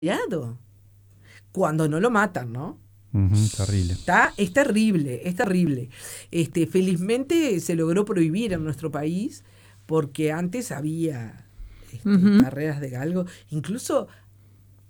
cuando no lo matan, ¿no? Terrible. Es terrible, es terrible. Felizmente se logró prohibir en nuestro país porque antes había Ujú. carreras de galgo. Incluso